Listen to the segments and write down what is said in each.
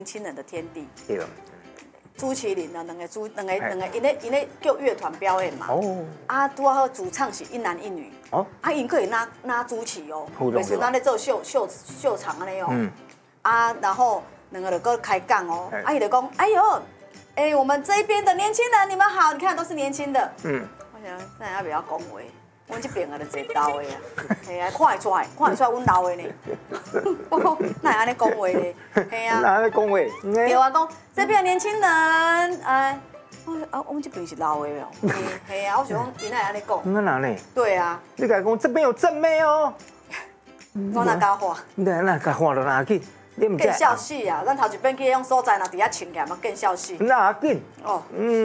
轻人的天地。 对了。 朱麒麟呢，两个，因咧叫乐团表演嘛。 哦。 啊，拄好主唱是一男一女。哦。啊，因可以拉主曲哦，每次咱咧做秀场安尼哦。嗯。啊，然后两个就搁开讲哦，啊，伊就讲，哎呦，哎，我们这一边的年轻人，你们好，你看都是年轻的。嗯。我想，那要不要恭维？阮这边啊，就坐老的啊，系啊，看会出来，阮老的呢。我讲，那安尼讲话呢？系啊。 那安尼讲话？ 对啊，讲这边的年轻人，阮这边是老的哦。系啊，我想讲，原来安尼讲。 那哪呢？ 对啊。 你甲讲这边有正妹哦。 我哪敢画？ 你哪甲画到哪去？你唔更笑死啊！咱头一遍去迄种所在，若伫遐穿起来嘛，更笑死。 哪紧？哦。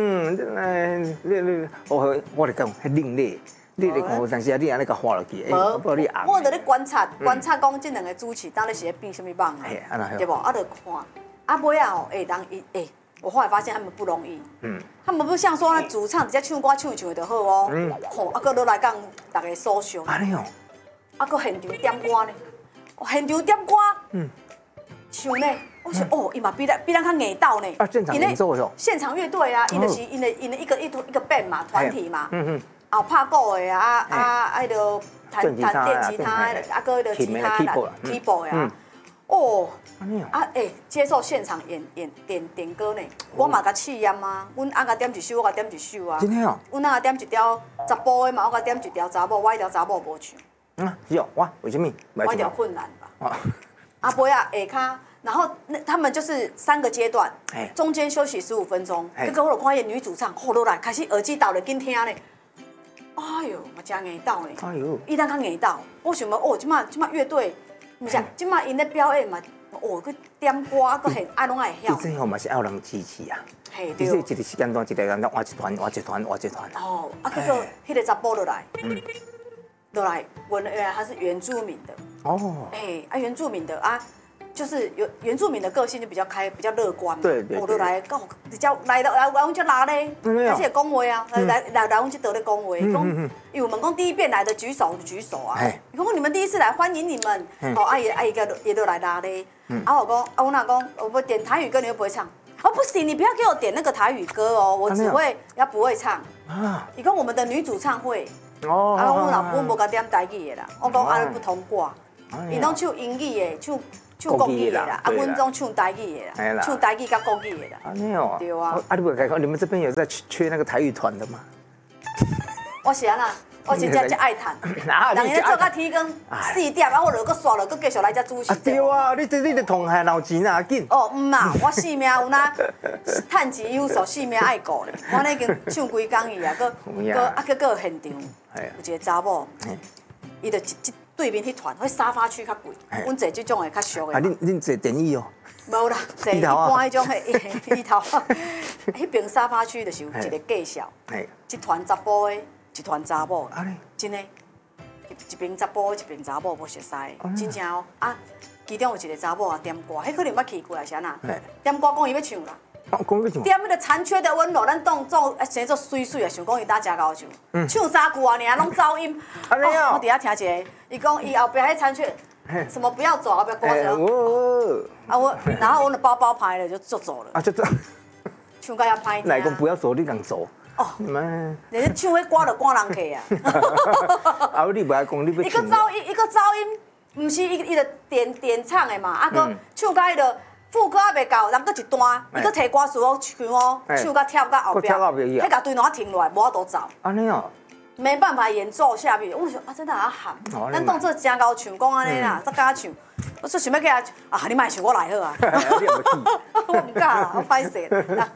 你，我嚟讲，迄另类。你嚟看，有当时啊，你安尼甲画落去， 无你红。我伫咧观察讲这两个主持，当咧是咧变什么梦啊？对不？啊，就看，啊尾啊哦，我后来发现他们不容易。嗯。他们不像说那主唱直接唱歌唱一唱就好哦。嗯。吼，啊，搁落来讲大家诉说。 安尼哦。 啊，搁现场点歌呢？现场点歌。嗯。唱呢？我想哦，伊嘛比咱较硬到呢。 啊，现场演奏哟。 现场乐队啊，因的是因的一个 band 嘛，团体嘛。嗯嗯。后拍鼓的迄个弹电吉他的，啊，搁迄个吉他啦 keyboard 啊，哦，接受现场点歌呢，我嘛甲试验啊，阮甲点一首，我甲点一首啊， 真的哦， 阮甲点一条查甫的嘛，我甲点一条查某，我迄条查某无唱， 是哦，哇，为什么？ 我一条困难吧，啊，尾啊下骹，然后他们就是3个阶段，中间休息15分钟，结果我就看见女主唱，落来开始耳机倒了，紧听呢。哎呦，嘛真硬到呢！哎呦，伊当较硬到，我想讲哦，即马乐队，唔是，即马因咧表演嘛，哦，去点歌，佮很爱拢爱晓。 你这吼嘛是要人支持啊！ 嘿，对。 你这一个时间段，一个人换一团。 哦，啊，结果迄个查甫落来，落来，原来他是原住民的。哦。原住民的啊。就是原住民的个性就比较乐观嘛， 对， 我都来到阮这拉咧，而且讲话啊，来阮这得咧讲话，讲伊有问讲第一遍来的举手啊，伊讲你们第一次来欢迎你们，伊个也都来拉咧，我讲我哪讲我点台语歌你又不会唱，不行，你不要给我点那个台语歌哦，我只会不会唱，伊讲我们的女主唱会，我老婆无甲点台语的啦，我讲安尼不通挂，伊拢唱英语的唱国语的啦，阮总唱台语的啦，唱台语甲国语的啦。 安尼哦。 对啊。 你不该讲，你们这边有在缺那个台语团的吗？ 我是安啦，我真正爱谈。人家做到天光4点，我就搁刷了，搁继续来遮主持。 对啊，你这同行闹钱啊紧。 哦，唔啊，我性命有哪趁钱有数，性命爱顾咧。我已经唱几工去啊，搁有现场，有一个查某，伊就对面迄团，迄沙发区较贵，阮坐这种的较俗的。 恁坐电椅哦？ 无啦，坐一般迄种椅头。迄边沙发区就是有一个介绍，一团查甫的，一团查某的，真的，一边查甫的，一边查某无熟悉，真正哦。啊，其中有一个查某啊点歌，迄可能捌去过啊，是安那？点歌讲伊要唱啦。点迄个残缺的温柔，咱当做生做水水啊，想讲伊打真高唱，唱3句啊，尔拢走音。我伫遐听一个，伊讲伊后壁迄残缺，什么不要走，后壁歌者。然后我的包包拍了就走了。就走。唱到遐歹听。 来讲不要走，你敢走？哦。人家唱迄歌就赶人去啊。 你不爱讲，你要。 伊个走音，毋是伊就点唱的嘛，啊个唱到迄个。副歌还袂到，人搁一段，伊搁摕歌词我唱哦，唱到跳到后壁，迄甲对两停落来，无法度走。 安尼哦， 没办法演奏下去。我想真的要喊，咱当做真高唱，讲安尼啦，再甲唱。我说想要甲你莫唱，我来好啊。我唔敢啦，我歹势。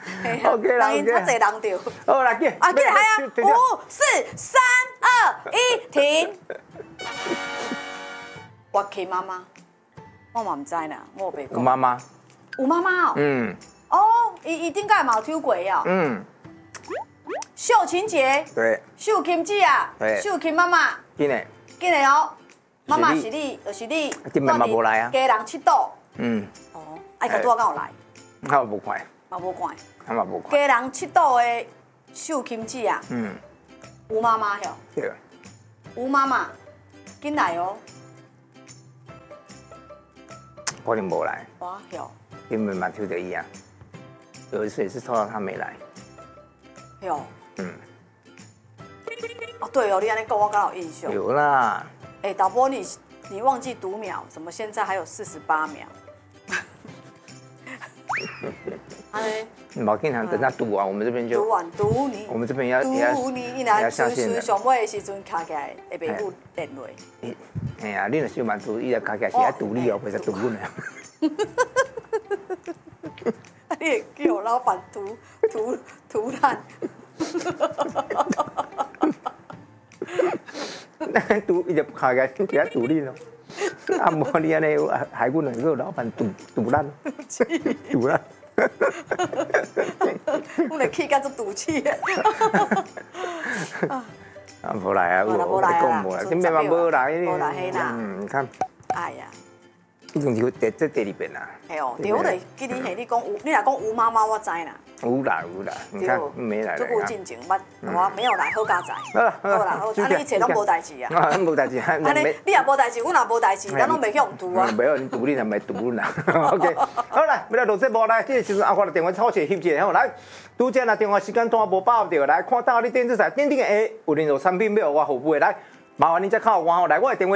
OK 啦， 人因较侪人着。 好啦，进。 进来啊！5、4、3、2、1，停。我 K 妈妈，我嘛唔知呢，我袂讲。 有妈妈。 有妈妈哦。哦，伊顶个嘛有抽过哦。秀琴姐。对。秀琴姐啊。对。秀琴妈妈。 紧嘞。 紧嘞哦。妈妈是你，就是你。 今日嘛无来啊。 家人七度。哦，爱甲拄仔敢有来。 我无看。 嘛无看。 我嘛无看。 家人七度的秀琴姐啊。吴妈妈哟。对。吴妈妈，紧来哦。 可能无来。 哇哟， 因为嘛抽到伊啊，有一次也是抽到他没来。 哟，哦对哦，你安尼讲我刚好有印象。 有啦。 哎，导播你忘记读秒，怎么现在还有48秒？ 冇紧张，等他读完，我们这边就读完读你， 我们这边要读你，伊若下线了。 上尾的时阵卡起来会袂久连落。 哎呀，你若小满读，伊来卡起来是爱读你哦，袂使读阮啊。 你会叫老板涂烂。 读伊就卡起来，是爱读你咯。啊，无你安尼害阮两个老板读烂，读烂。 我来气甲做赌气的。 啊，无来啊，我讲无来，你慢慢无来， 无来嘿啦。 你看。 哎呀， 已经是第二遍啦。 系哦，对，我来记你你讲吴，你若讲吴妈妈，我知啦。 有啦，你看没来。 这部进前我没有来，好加载。好啦，好，啊你一切拢无代志啊。 啊，无代志。 安尼你也无代志，我也无代志，咱拢袂用赌啊。 袂用，你赌你就咪赌啦。OK， 好来，要来录节目来，这个时阵阿华的电话抄起翕一下，好来。拄则若电话时间段无把握到，来看到你电视台点点的有任何产品要我服务的来。麻烦你再靠我吼，来我的电话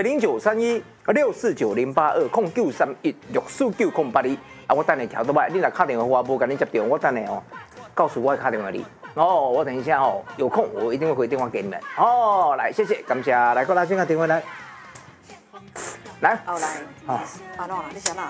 0931-649-082649-082，啊，我等下桥倒摆，你若打电话我无甲你接到，我等下哦，告诉我打电话你，哦，我等一下哦，有空我一定会回电话给你们，哦，来，谢谢，感谢，来，过来先个电话来，来， 好来，啊，哪啦？你写哪啦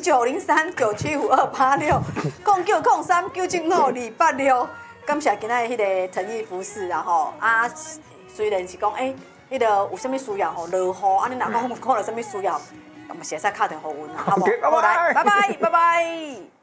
？0903-975-286，0903-975-286，感谢今仔迄个诚意服饰，然后啊。虽然是讲，迄个有啥物需要吼，落雨，啊，你若讲可能啥物需要，咁嘛是会使打电话阮啦，好无？好来，拜拜，拜拜。